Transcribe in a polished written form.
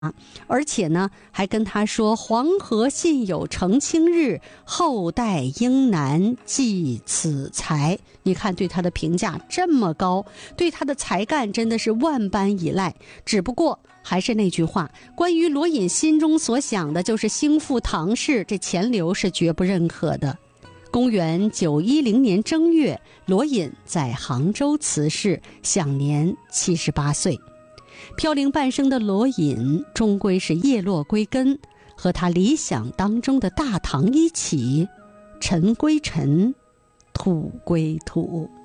而且呢还跟他说黄河信有澄清日，后代应难继此才。你看对他的评价这么高，对他的才干真的是万般倚赖。只不过还是那句话，关于罗隐心中所想的就是兴复唐氏，这钱镠是绝不认可的。公元910年正月，罗隐在杭州辞世，享年78岁。飘零半生的罗隐终归是叶落归根，和他理想当中的大唐一起，尘归尘，土归土。